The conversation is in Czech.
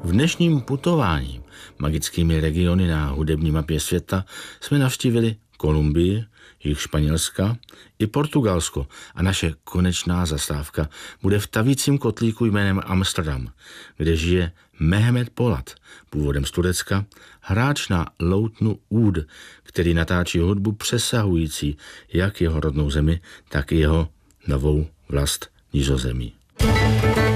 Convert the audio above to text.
V dnešním putování magickými regiony na hudební mapě světa jsme navštívili Kolumbii, jih Španělska i Portugalsko a naše konečná zastávka bude v tavícím kotlíku jménem Amsterdam, kde žije Mehmet Polat, původem z Turecka, hráč na loutnu úd, který natáčí hudbu přesahující jak jeho rodnou zemi, tak i jeho novou vlast Nizozemí.